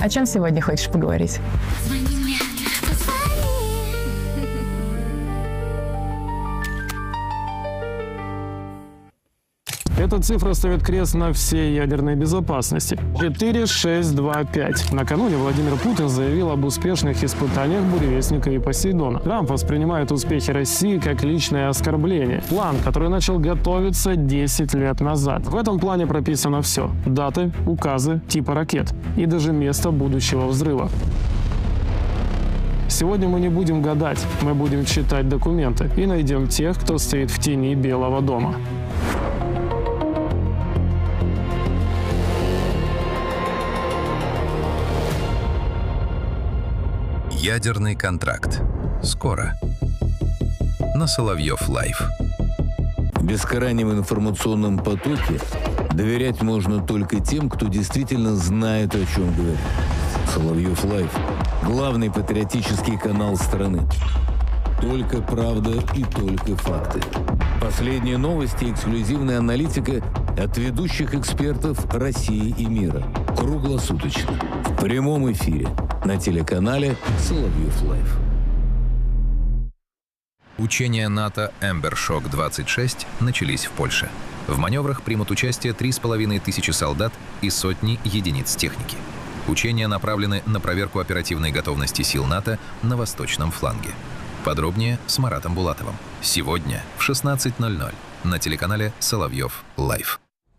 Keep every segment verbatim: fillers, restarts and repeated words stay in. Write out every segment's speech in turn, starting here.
О чем сегодня хочешь поговорить? Эта цифра ставит крест на всей ядерной безопасности. четыре, шесть, два, пять. Накануне Владимир Путин заявил об успешных испытаниях «Буревестника» и «Посейдона». Трамп воспринимает успехи России как личное оскорбление. План, который начал готовиться десять лет назад. В этом плане прописано все. Даты, указы, типы ракет и даже место будущего взрыва. Сегодня мы не будем гадать, мы будем читать документы и найдем тех, кто стоит в тени Белого дома. Ядерный контракт. Скоро. На Соловьев Лайв. В бескрайнем информационном потоке доверять можно только тем, кто действительно знает, о чем говорит. Соловьев Лайв – главный патриотический канал страны. Только правда и только факты. Последние новости и эксклюзивная аналитика от ведущих экспертов России и мира. Круглосуточно. В прямом эфире. На телеканале Соловьев Лайв. Учения НАТО «Эмбер Шок-двадцать шесть» начались в Польше. В маневрах примут участие три с половиной тысячи солдат и сотни единиц техники. Учения направлены на проверку оперативной готовности сил НАТО на восточном фланге. Подробнее с Маратом Булатовым. Сегодня в шестнадцать ноль ноль на телеканале Соловьев Лайв.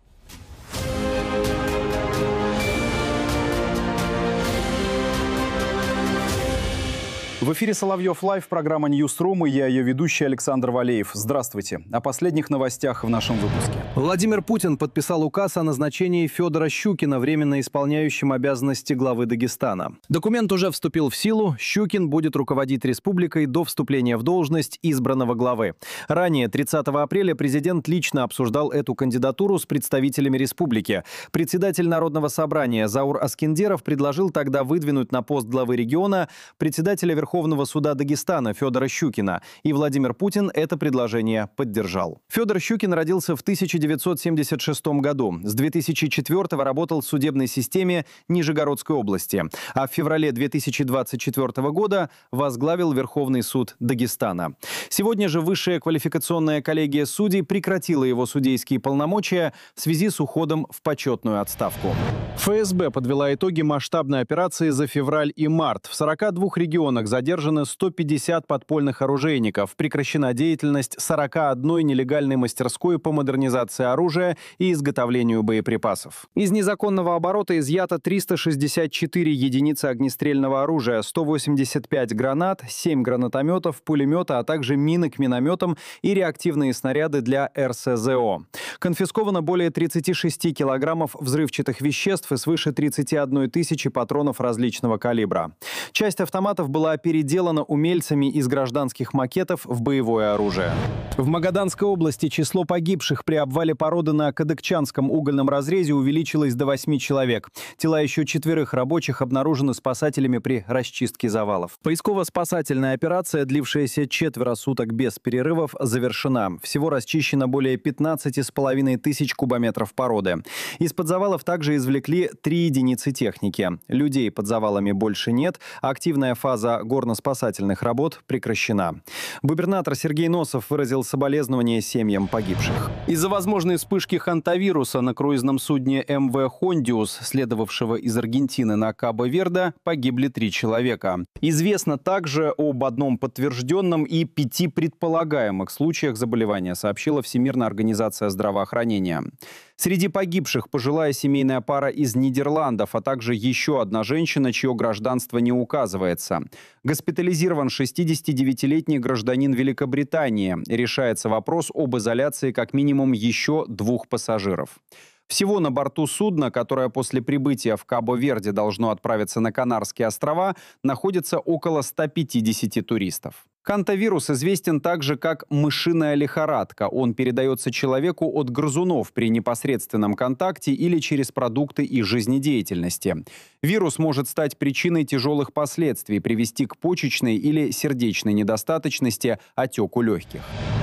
В эфире Соловьев Лайв, программа Ньюсрум, и я ее ведущий Александр Валеев. Здравствуйте. О последних новостях в нашем выпуске. Владимир Путин подписал указ о назначении Федора Щукина временно исполняющим обязанности главы Дагестана. Документ уже вступил в силу. Щукин будет руководить республикой до вступления в должность избранного главы. Ранее, тридцатого апреля, президент лично обсуждал эту кандидатуру с представителями республики. Председатель Народного собрания Заур Аскендеров предложил тогда выдвинуть на пост главы региона председателя Верховного Верховного суда Дагестана Федора Щукина, и Владимир Путин это предложение поддержал. Федор Щукин родился в тысяча девятьсот семьдесят шестом году. С две тысячи четвёртого работал в судебной системе Нижегородской области, а в феврале две тысячи двадцать четвёртого года возглавил Верховный суд Дагестана. Сегодня же Высшая квалификационная коллегия судей прекратила его судейские полномочия в связи с уходом в почетную отставку. ФСБ подвела итоги масштабной операции за февраль и март. В сорока двух регионах задержаны сто пятьдесят подпольных оружейников. Прекращена деятельность сорока одной нелегальной мастерской по модернизации оружия и изготовлению боеприпасов. Из незаконного оборота изъято триста шестьдесят четыре единицы огнестрельного оружия, сто восемьдесят пять гранат, семь гранатометов, пулемета, а также мины к минометам и реактивные снаряды для эр эс зэ о. Конфисковано более тридцати шести килограммов взрывчатых веществ и свыше тридцати одной тысячи патронов различного калибра. Часть автоматов была переделана умельцами из гражданских макетов в боевое оружие. В Магаданской области число погибших при обвале породы на Кадыкчанском угольном разрезе увеличилось до восьми человек. Тела еще четверых рабочих обнаружены спасателями при расчистке завалов. Поисково-спасательная операция, длившаяся четверо суток без перерывов, завершена. Всего расчищено более пятнадцати с половиной тысяч кубометров породы. Из-под завалов также извлекли три единицы техники. Людей под завалами больше нет. Активная фаза горно-спасательных работ прекращена. Губернатор Сергей Носов выразил соболезнования семьям погибших. Из-за возможной вспышки хантавируса на круизном судне эм вэ «Хондиус», следовавшего из Аргентины на Кабо-Верде, погибли три человека. Известно также об одном подтвержденном и пяти предполагаемых случаях заболевания, сообщила Всемирная организация здравоохранения. Среди погибших пожилая семейная пара из Нидерландов, а также еще одна женщина, чье гражданство не указывается. Госпитализирован шестидесятидевятилетний гражданин Великобритании. Решается вопрос об изоляции как минимум еще двух пассажиров. Всего на борту судна, которое после прибытия в Кабо-Верде должно отправиться на Канарские острова, находится около ста пятидесяти туристов. Хантавирус известен также как мышиная лихорадка. Он передается человеку от грызунов при непосредственном контакте или через продукты их жизнедеятельности. Вирус может стать причиной тяжелых последствий, привести к почечной или сердечной недостаточности, отеку легких.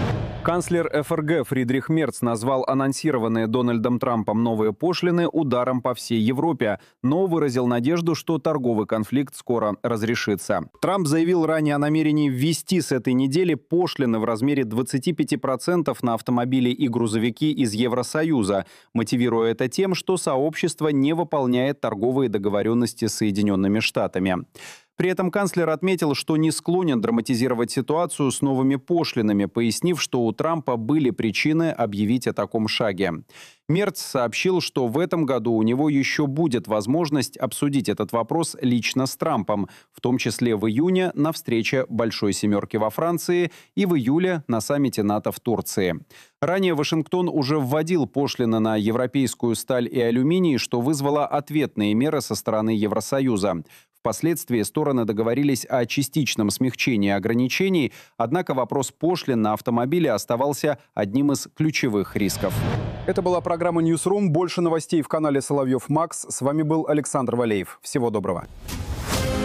Канцлер эф эр гэ Фридрих Мерц назвал анонсированные Дональдом Трампом новые пошлины ударом по всей Европе, но выразил надежду, что торговый конфликт скоро разрешится. Трамп заявил ранее о намерении ввести с этой недели пошлины в размере двадцати пяти процентов на автомобили и грузовики из Евросоюза, мотивируя это тем, что сообщество не выполняет торговые договоренности с Соединенными Штатами. При этом канцлер отметил, что не склонен драматизировать ситуацию с новыми пошлинами, пояснив, что у Трампа были причины объявить о таком шаге. Мерц сообщил, что в этом году у него еще будет возможность обсудить этот вопрос лично с Трампом, в том числе в июне на встрече Большой Семерки во Франции и в июле на саммите НАТО в Турции. Ранее Вашингтон уже вводил пошлины на европейскую сталь и алюминий, что вызвало ответные меры со стороны Евросоюза. Впоследствии стороны договорились о частичном смягчении ограничений, однако вопрос пошлин на автомобили оставался одним из ключевых рисков. Это была программа «Ньюсрум». Больше новостей в канале Соловьев Макс. С вами был Александр Валеев. Всего доброго.